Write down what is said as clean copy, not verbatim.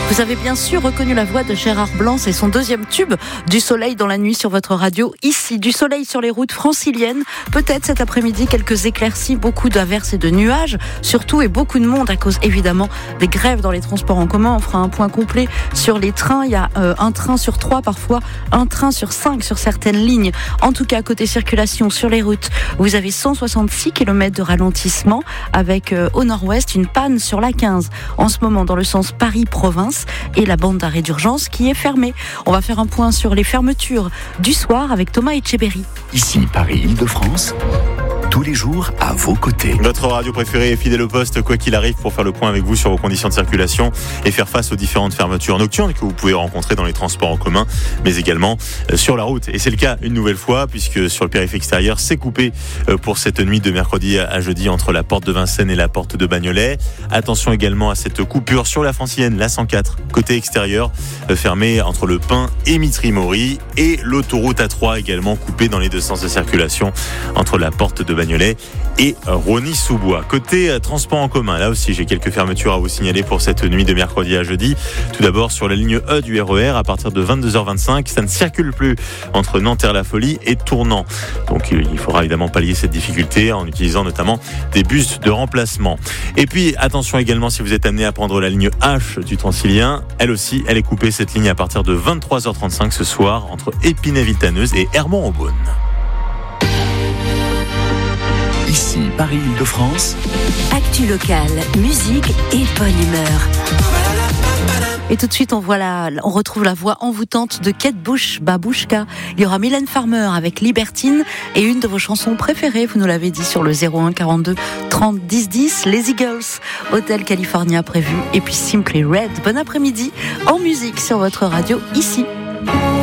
Vous avez bien sûr reconnu la voix de Gérard Blanc, c'est son deuxième tube, Du soleil dans la nuit sur votre radio. Ici, du soleil sur les routes franciliennes. Peut-être cet après-midi, quelques éclaircies, beaucoup d'averses et de nuages, surtout, et beaucoup de monde à cause évidemment des grèves dans les transports en commun. On fera un point complet sur les trains. Il y a un train sur 3, parfois un train sur 5 sur certaines lignes. En tout cas, côté circulation sur les routes, vous avez 166 km de ralentissement avec au nord-ouest une panne sur la 15. En ce moment, dans le sens Paris-Province, et la bande d'arrêt d'urgence qui est fermée. On va faire un point sur les fermetures du soir avec Thomas Etcheberry. Ici Paris-Île-de-France, tous les jours à vos côtés. Votre radio préférée est fidèle au poste, quoi qu'il arrive, pour faire le point avec vous sur vos conditions de circulation et faire face aux différentes fermetures nocturnes que vous pouvez rencontrer dans les transports en commun, mais également sur la route. Et c'est le cas une nouvelle fois, puisque sur le périph' extérieur, c'est coupé pour cette nuit de mercredi à jeudi entre la porte de Vincennes et la porte de Bagnolet. Attention également à cette coupure sur la francilienne, la 104, côté extérieur, fermée entre le Pin et Mitry-Mory, et l'autoroute A3 également coupée dans les deux sens de circulation entre la porte de Bagnolet et Rosny-sous-Bois. Côté transport en commun, là aussi j'ai quelques fermetures à vous signaler pour cette nuit de mercredi à jeudi. Tout d'abord sur la ligne E du RER à partir de 22h25, ça ne circule plus entre Nanterre-la-Folie et Tournant. Donc il faudra évidemment pallier cette difficulté en utilisant notamment des bus de remplacement. Et puis attention également si vous êtes amené à prendre la ligne H du Transilien, elle aussi elle est coupée cette ligne à partir de 23h35 ce soir entre Épinay-Villetaneuse et Hermont-en-Beaune. Ici Paris-Île-de-France. Actu locale, musique et bonne humeur. Et tout de suite, on retrouve la voix envoûtante de Kate Bush, Babouchka. Il y aura Mylène Farmer avec Libertine et une de vos chansons préférées, vous nous l'avez dit, sur le 01 42 30 10 10, les Eagles, Hotel California prévu, et puis Simply Red. Bon après-midi en musique sur votre radio, ici.